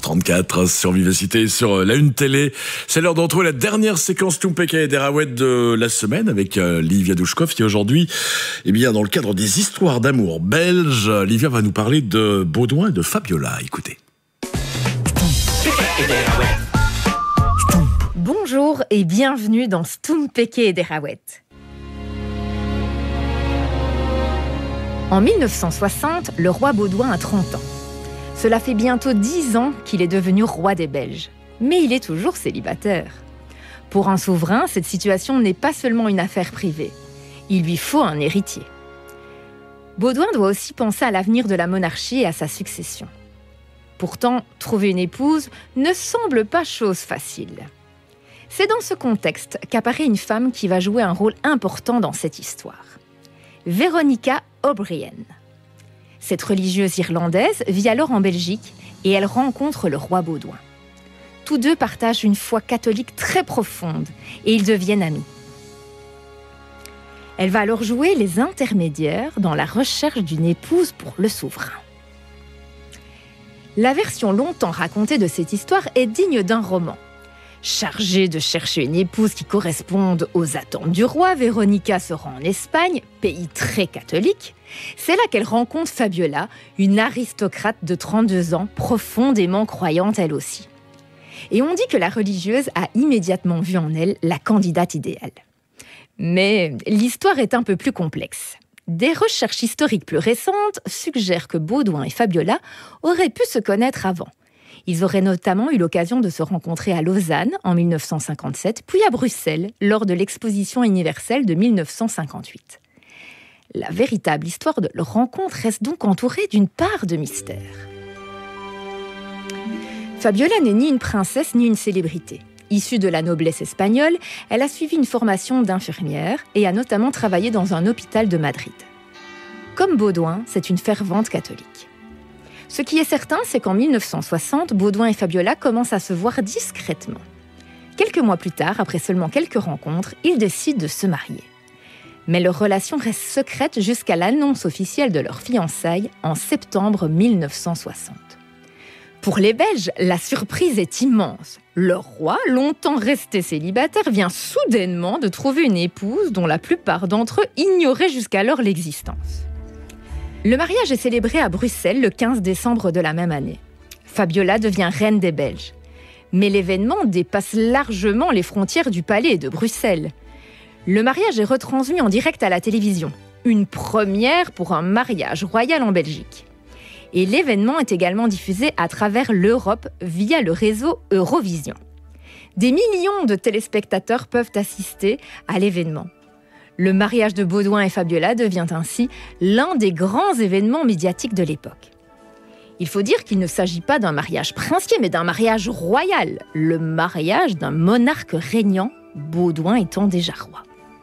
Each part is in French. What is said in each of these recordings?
8h34 sur Vivacité, sur la Une Télé. C'est l'heure d'en trouver la dernière séquence Toumpeke et Derawet de la semaine avec Livia Douchkov qui aujourd'hui, dans le cadre des histoires d'amour belges, Livia va nous parler de Baudouin et de Fabiola. Écoutez. Bonjour et bienvenue dans Toumpeke et Derawet. En 1960, le roi Baudouin a 30 ans. Cela fait bientôt 10 ans qu'il est devenu roi des Belges. Mais il est toujours célibataire. Pour un souverain, cette situation n'est pas seulement une affaire privée. Il lui faut un héritier. Baudouin doit aussi penser à l'avenir de la monarchie et à sa succession. Pourtant, trouver une épouse ne semble pas chose facile. C'est dans ce contexte qu'apparaît une femme qui va jouer un rôle important dans cette histoire. Veronica O'Brien. Cette religieuse irlandaise vit alors en Belgique et elle rencontre le roi Baudouin. Tous deux partagent une foi catholique très profonde et ils deviennent amis. Elle va alors jouer les intermédiaires dans la recherche d'une épouse pour le souverain. La version longtemps racontée de cette histoire est digne d'un roman. Chargée de chercher une épouse qui corresponde aux attentes du roi, Veronica se rend en Espagne, pays très catholique. C'est là qu'elle rencontre Fabiola, une aristocrate de 32 ans, profondément croyante elle aussi. Et on dit que la religieuse a immédiatement vu en elle la candidate idéale. Mais l'histoire est un peu plus complexe. Des recherches historiques plus récentes suggèrent que Baudouin et Fabiola auraient pu se connaître avant. Ils auraient notamment eu l'occasion de se rencontrer à Lausanne en 1957, puis à Bruxelles lors de l'exposition universelle de 1958. La véritable histoire de leur rencontre reste donc entourée d'une part de mystère. Fabiola n'est ni une princesse ni une célébrité. Issue de la noblesse espagnole, elle a suivi une formation d'infirmière et a notamment travaillé dans un hôpital de Madrid. Comme Baudouin, c'est une fervente catholique. Ce qui est certain, c'est qu'en 1960, Baudouin et Fabiola commencent à se voir discrètement. Quelques mois plus tard, après seulement quelques rencontres, ils décident de se marier. Mais leur relation reste secrète jusqu'à l'annonce officielle de leur fiançailles en septembre 1960. Pour les Belges, la surprise est immense. Leur roi, longtemps resté célibataire, vient soudainement de trouver une épouse dont la plupart d'entre eux ignoraient jusqu'alors l'existence. Le mariage est célébré à Bruxelles le 15 décembre de la même année. Fabiola devient reine des Belges. Mais l'événement dépasse largement les frontières du palais et de Bruxelles. Le mariage est retransmis en direct à la télévision. Une première pour un mariage royal en Belgique. Et l'événement est également diffusé à travers l'Europe via le réseau Eurovision. Des millions de téléspectateurs peuvent assister à l'événement. Le mariage de Baudouin et Fabiola devient ainsi l'un des grands événements médiatiques de l'époque. Il faut dire qu'il ne s'agit pas d'un mariage princier, mais d'un mariage royal, le mariage d'un monarque régnant, Baudouin étant déjà roi.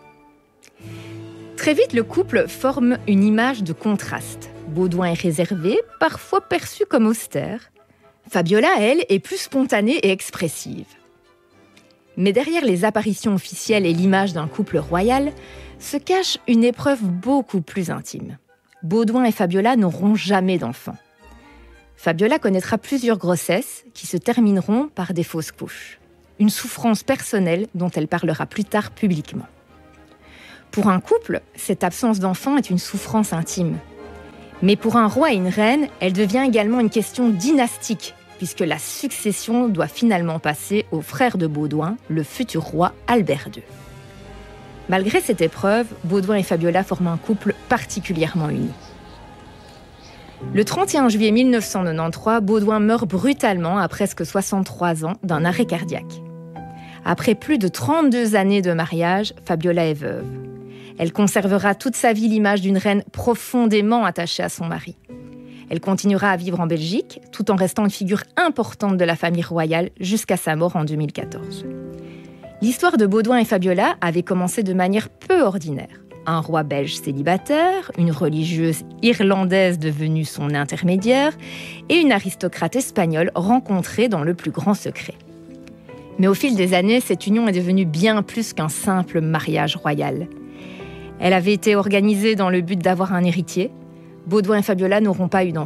Très vite, le couple forme une image de contraste. Baudouin est réservé, parfois perçu comme austère. Fabiola, elle, est plus spontanée et expressive. Mais derrière les apparitions officielles et l'image d'un couple royal, se cache une épreuve beaucoup plus intime. Baudouin et Fabiola n'auront jamais d'enfants. Fabiola connaîtra plusieurs grossesses qui se termineront par des fausses couches. Une souffrance personnelle dont elle parlera plus tard publiquement. Pour un couple, cette absence d'enfants est une souffrance intime. Mais pour un roi et une reine, elle devient également une question dynastique, puisque la succession doit finalement passer au frère de Baudouin, le futur roi Albert II. Malgré cette épreuve, Baudouin et Fabiola forment un couple particulièrement uni. Le 31 juillet 1993, Baudouin meurt brutalement à presque 63 ans d'un arrêt cardiaque. Après plus de 32 années de mariage, Fabiola est veuve. Elle conservera toute sa vie l'image d'une reine profondément attachée à son mari. Elle continuera à vivre en Belgique, tout en restant une figure importante de la famille royale jusqu'à sa mort en 2014. L'histoire de Baudouin et Fabiola avait commencé de manière peu ordinaire. Un roi belge célibataire, une religieuse irlandaise devenue son intermédiaire et une aristocrate espagnole rencontrée dans le plus grand secret. Mais au fil des années, cette union est devenue bien plus qu'un simple mariage royal. Elle avait été organisée dans le but d'avoir un héritier. Baudouin et Fabiola n'auront pas eu d'enfant.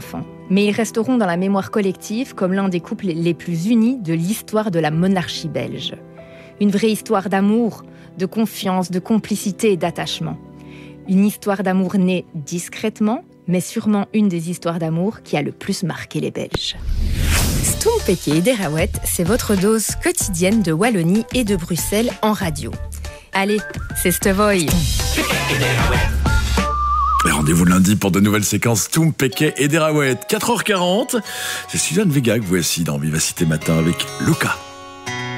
Mais ils resteront dans la mémoire collective comme l'un des couples les plus unis de l'histoire de la monarchie belge. Une vraie histoire d'amour, de confiance, de complicité et d'attachement. Une histoire d'amour née discrètement, mais sûrement une des histoires d'amour qui a le plus marqué les Belges. Stoempeke et Derawet, c'est votre dose quotidienne de Wallonie et de Bruxelles en radio. Allez, c'est Stevoy. Et rendez-vous lundi pour de nouvelles séquences Stoempeke et Derawet. 4h40, c'est Suzanne Vega que voici dans Vivacité Matin avec Luca.